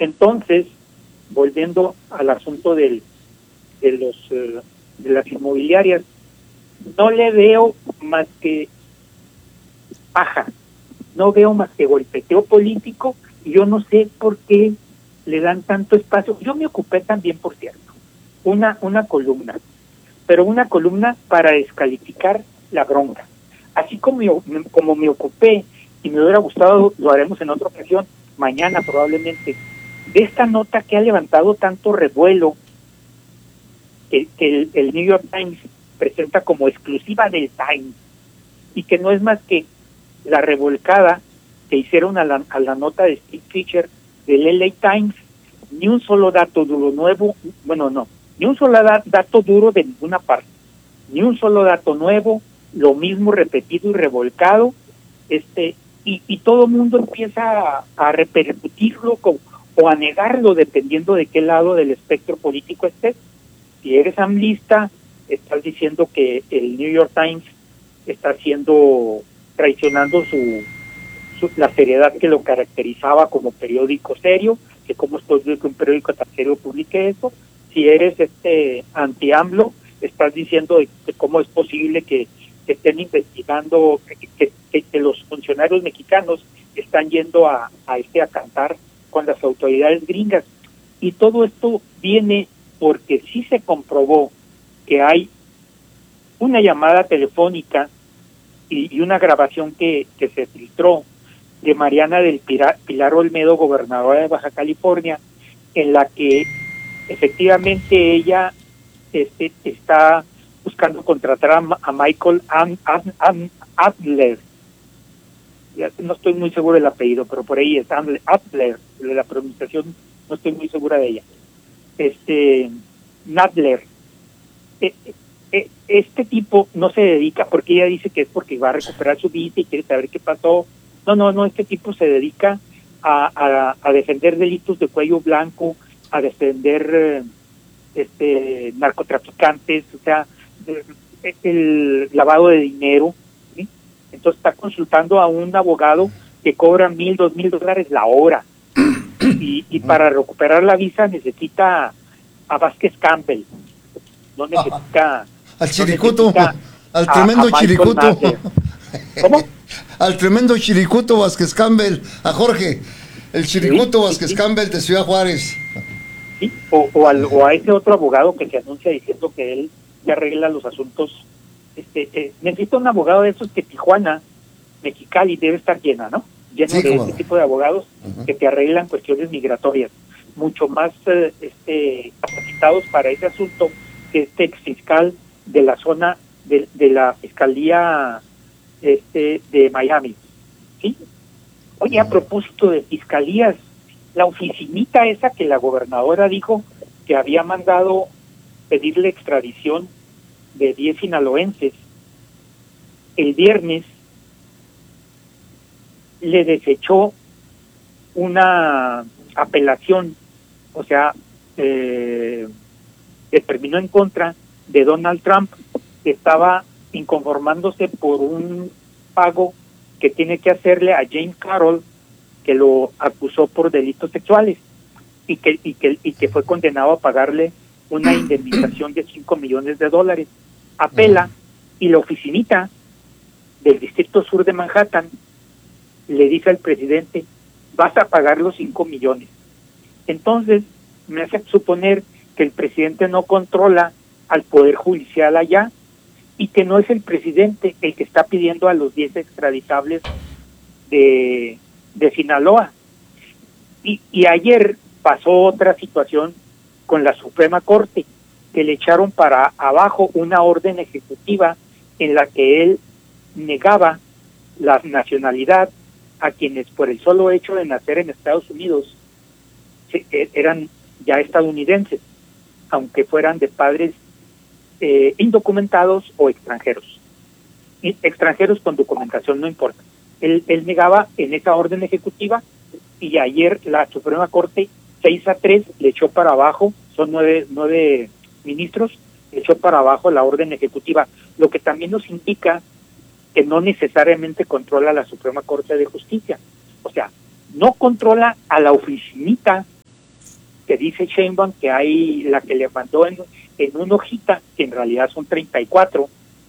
Entonces, volviendo al asunto de las inmobiliarias, no le veo más que paja, no veo más que golpeteo político, y yo no sé por qué le dan tanto espacio. Yo me ocupé también, por cierto, una columna, pero una columna para descalificar la bronca. Así como me ocupé, y me hubiera gustado, lo haremos en otra ocasión, mañana probablemente, de esta nota que ha levantado tanto revuelo, que el New York Times presenta como exclusiva del Times, y que no es más que la revolcada que hicieron a la nota de Steve Fisher del LA Times. Ni un solo dato duro nuevo, ni un solo dato duro de ninguna parte, ni un solo dato nuevo, lo mismo repetido y revolcado, y todo el mundo empieza a repercutirlo o a negarlo, dependiendo de qué lado del espectro político estés. Si eres amlista, estás diciendo que el New York Times está traicionando la seriedad que lo caracterizaba como periódico serio, que cómo es posible que un periódico tan serio publique eso. Si eres anti-AMLO, estás diciendo de cómo es posible que estén investigando, que los funcionarios mexicanos están yendo a cantar con las autoridades gringas. Y todo esto viene porque sí se comprobó que hay una llamada telefónica y una grabación que se filtró de Mariana del Pilar Olmedo, gobernadora de Baja California, en la que efectivamente ella está buscando contratar a Michael Adler. No estoy muy seguro del apellido, pero por ahí es Adler, la pronunciación no estoy muy segura de ella. Nadler. Este tipo no se dedica, porque ella dice que es porque va a recuperar su visa y quiere saber qué pasó. No, este tipo se dedica a defender delitos de cuello blanco, a defender narcotraficantes, o sea, el lavado de dinero, ¿sí? Entonces está consultando a un abogado que cobra $1,000, $2,000 la hora, y para recuperar la visa necesita a Vázquez Campbell, no necesita al Chiricuto, necesita al tremendo Chiricuto. ¿Cómo? Al tremendo Chiricuto Vázquez Campbell, a Jorge, el Chiricuto Vázquez Campbell de Ciudad Juárez. Sí, o a ese otro abogado que se anuncia diciendo que él se arregla los asuntos. Necesita un abogado de esos que Tijuana, Mexicali debe estar llena, ¿no? Lleno de este tipo de abogados que te arreglan cuestiones migratorias, mucho más capacitados para ese asunto que este exfiscal de la zona de la Fiscalía de Miami, ¿sí? Oye, a propósito de fiscalías, la oficinita esa que la gobernadora dijo que había mandado pedirle extradición de 10 sinaloenses, el viernes le desechó una apelación, o sea, determinó en contra de Donald Trump, que estaba inconformándose por un pago que tiene que hacerle a James Carroll, que lo acusó por delitos sexuales y que fue condenado a pagarle una indemnización de $5 millones. Apela, y la oficinita del Distrito Sur de Manhattan le dice al presidente: vas a pagar los 5 millones. Entonces me hace suponer que el presidente no controla al Poder Judicial allá, y que no es el presidente el que está pidiendo a los 10 extraditables de Sinaloa. Y ayer pasó otra situación con la Suprema Corte, que le echaron para abajo una orden ejecutiva en la que él negaba la nacionalidad a quienes por el solo hecho de nacer en Estados Unidos eran ya estadounidenses, aunque fueran de padres indocumentados o extranjeros. Extranjeros con documentación, no importa. Él negaba en esa orden ejecutiva, y ayer la Suprema Corte 6-3 le echó para abajo, son nueve ministros, le echó para abajo la orden ejecutiva, lo que también nos indica que no necesariamente controla la Suprema Corte de Justicia. O sea, no controla a la oficinita que dice Sheinbaum que hay, la que le mandó en una hojita, que en realidad son 34,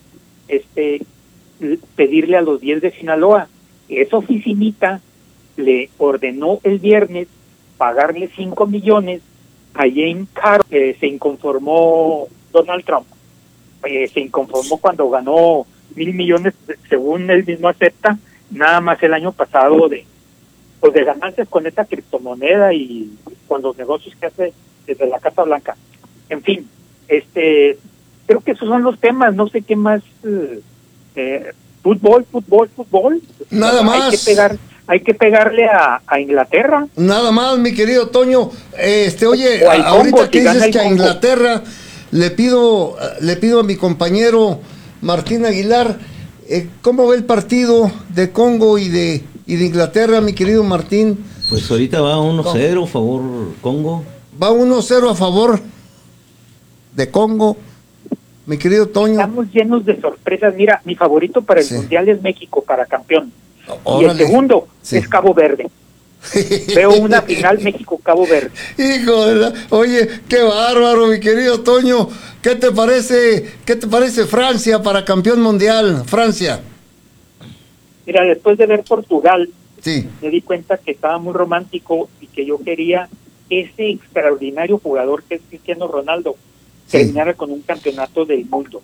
pedirle a los 10 de Sinaloa. Esa oficinita le ordenó el viernes pagarle 5 millones a James Caro, que se inconformó Donald Trump. Se inconformó cuando ganó 1,000 millones, según él mismo acepta, nada más el año pasado de ganancias con esta criptomoneda y con los negocios que hace desde la Casa Blanca. En fin, creo que esos son los temas, no sé qué más. Fútbol. Nada más. Hay que pegarle a Inglaterra. Nada más, mi querido Toño. Oye, ahorita Congo, que si dices que a Congo. Inglaterra, le pido a mi compañero Martín Aguilar, ¿cómo ve el partido de Congo y de Inglaterra, mi querido Martín? Pues ahorita va 1-0 favor Congo. Va 1-0 a favor de Congo, mi querido Toño. Estamos llenos de sorpresas. Mira, mi favorito para el Mundial es México, para campeón. Órale. Y el segundo es Cabo Verde. Veo una final México-Cabo Verde. Híjole, oye, qué bárbaro, mi querido Toño. ¿Qué te parece Francia para campeón mundial? Francia. Mira, después de ver Portugal, sí, me di cuenta que estaba muy romántico y que yo quería ese extraordinario jugador que es Cristiano Ronaldo terminara con un campeonato del mundo.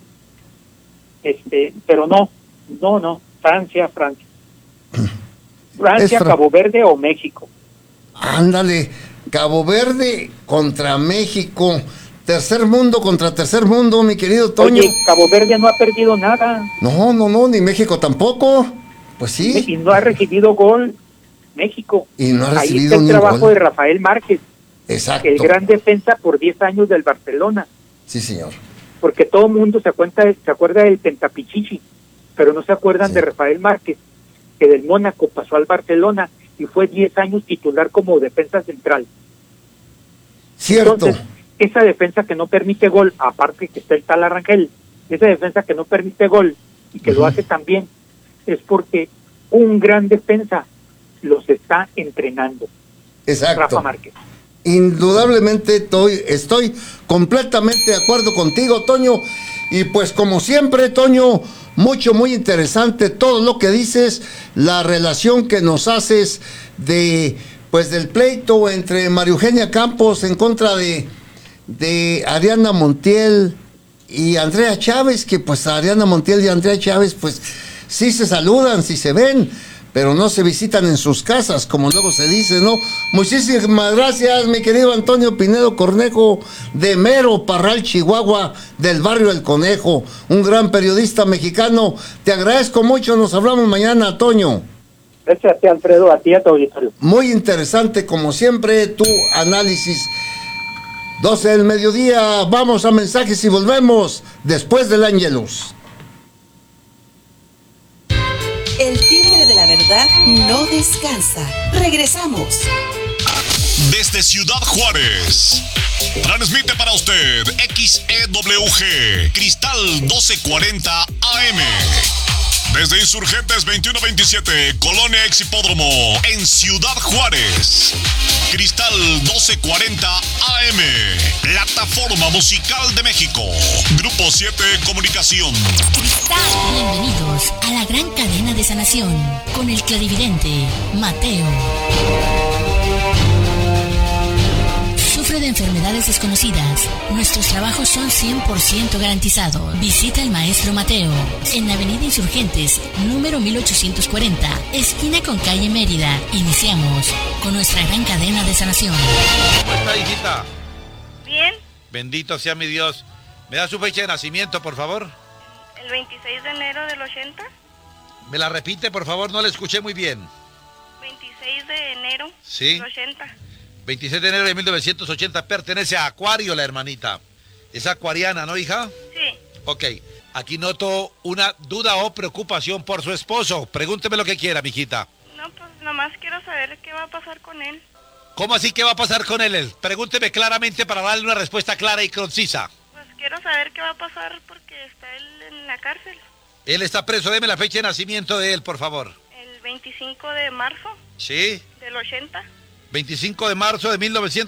Pero no, Francia, Cabo Verde o México. Ándale, Cabo Verde contra México, tercer mundo contra tercer mundo, mi querido Toño. Oye, Cabo Verde no ha perdido nada. No, ni México tampoco. Pues sí. Y no ha recibido gol México. Y no ha recibido ahí está el trabajo de Rafael Márquez. Exacto. El gran defensa por 10 años del Barcelona. Sí, señor. Porque todo el mundo se acuerda del Tentapichichi, pero no se acuerdan de Rafael Márquez, que del Mónaco pasó al Barcelona y fue 10 años titular como defensa central. Cierto. Entonces, esa defensa que no permite gol, aparte que está el tal Arrangel, esa defensa que no permite gol y que lo hace también, es porque un gran defensa los está entrenando. Exacto. Rafa Márquez. Indudablemente estoy completamente de acuerdo contigo, Toño. Y pues como siempre, Toño, muy interesante todo lo que dices, la relación que nos haces del pleito entre María Eugenia Campos en contra de Ariana Montiel y Andrea Chávez, que pues Ariana Montiel y Andrea Chávez pues sí se saludan, sí se ven, pero no se visitan en sus casas, como luego se dice, ¿no? Muchísimas gracias, mi querido Antonio Pinedo Cornejo, de Mero Parral, Chihuahua, del barrio El Conejo, un gran periodista mexicano. Te agradezco mucho, nos hablamos mañana, Toño. Gracias a ti, Alfredo, a ti, a tu auditorio. Muy interesante, como siempre, tu análisis. 12 del mediodía, vamos a mensajes y volvemos después del Ángelus. El timbre de la verdad no descansa. Regresamos. Desde Ciudad Juárez, transmite para usted XEWG Cristal 1240 AM. Desde Insurgentes 2127, Colonia Ex Hipódromo, en Ciudad Juárez. Cristal 1240 AM, Plataforma Musical de México. Grupo 7 Comunicación. Cristal. Bienvenidos a la gran cadena de sanación con el clarividente Mateo. Sufre de enfermedades desconocidas. Nuestros trabajos son 100% garantizados. Visita al maestro Mateo en la avenida Insurgentes, número 1840, esquina con calle Mérida. Iniciamos con nuestra gran cadena de sanación. ¿Cómo está, hijita? Bien. Bendito sea mi Dios. ¿Me da su fecha de nacimiento, por favor? El 26 de enero del 80. ¿Me la repite, por favor? No la escuché muy bien. 26 de enero ¿Sí? del 80. 26 de enero de 1980, pertenece a Acuario, la hermanita. Es acuariana, ¿no, hija? Sí. Ok, aquí noto una duda o preocupación por su esposo. Pregúnteme lo que quiera, mijita. No, pues nomás quiero saber qué va a pasar con él. ¿Cómo así qué va a pasar con él? Pregúnteme claramente para darle una respuesta clara y concisa. Pues quiero saber qué va a pasar porque está él en la cárcel. Él está preso, deme la fecha de nacimiento de él, por favor. El 25 de marzo ¿Sí? del 80. 25 de marzo de 1980.